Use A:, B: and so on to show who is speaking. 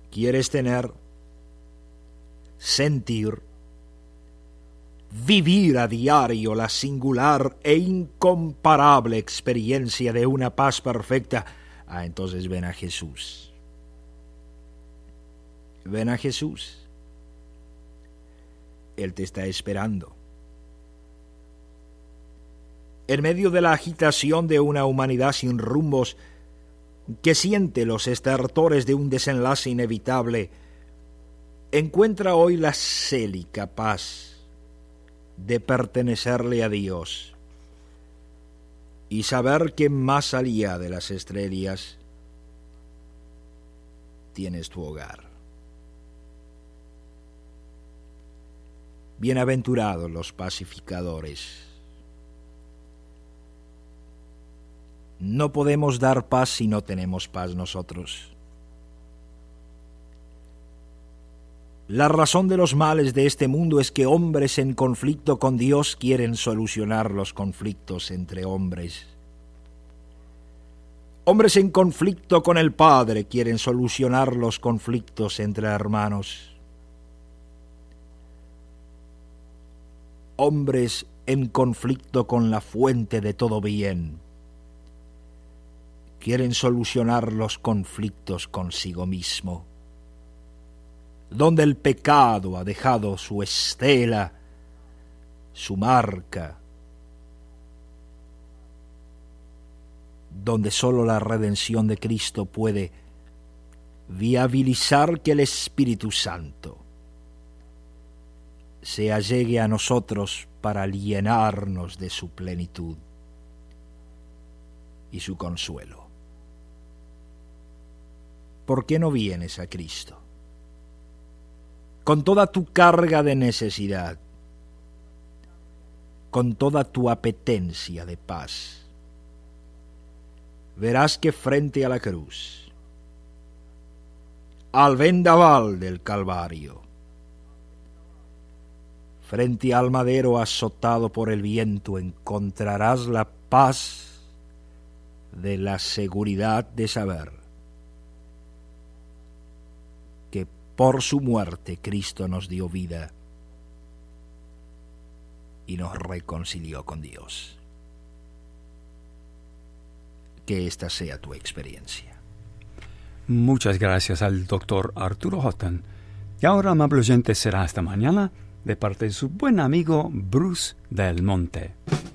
A: quieres tener, sentir, vivir a diario la singular e incomparable experiencia de una paz perfecta, entonces ven a Jesús. Ven a Jesús. Él te está esperando. En medio de la agitación de una humanidad sin rumbos, que siente los estertores de un desenlace inevitable, encuentra hoy la célica paz de pertenecerle a Dios y saber que más allá de las estrellas tienes tu hogar. Bienaventurados los pacificadores. No podemos dar paz si no tenemos paz nosotros. La razón de los males de este mundo es que hombres en conflicto con Dios quieren solucionar los conflictos entre hombres. Hombres en conflicto con el Padre quieren solucionar los conflictos entre hermanos. Hombres en conflicto con la fuente de todo bien quieren solucionar los conflictos consigo mismo, donde el pecado ha dejado su estela, su marca, donde sólo la redención de Cristo puede viabilizar que el Espíritu Santo se allegue a nosotros para llenarnos de su plenitud y su consuelo. ¿Por qué no vienes a Cristo? Con toda tu carga de necesidad, con toda tu apetencia de paz, verás que frente a la cruz, al vendaval del Calvario, frente al madero azotado por el viento, encontrarás la paz de la seguridad de saber que por su muerte Cristo nos dio vida y nos reconcilió con Dios. Que esta sea tu experiencia.
B: Muchas gracias al doctor Arturo Houghton. Y ahora, amable oyente, será hasta mañana de parte de su buen amigo Bruce Del Monte.